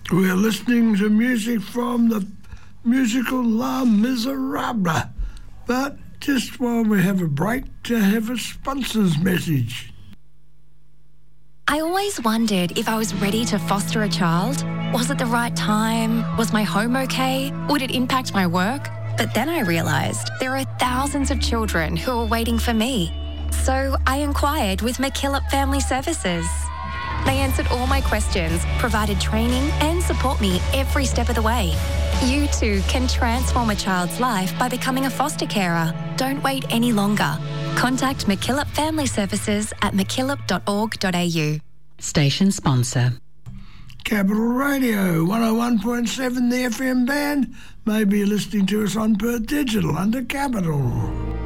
We're listening to music from the musical Les Miserables. But just while we have a break to have a sponsor's message. I always wondered if I was ready to foster a child. Was it the right time? Was my home okay? Would it impact my work? But then I realised there are thousands of children who are waiting for me. So I inquired with MacKillop Family Services. They answered all my questions, provided training and support me every step of the way. You too can transform a child's life by becoming a foster carer. Don't wait any longer. Contact MacKillop Family Services at mackillop.org.au. Station sponsor. Capital Radio, 101.7 the FM band. Maybe you're listening to us on Perth Digital under Capital.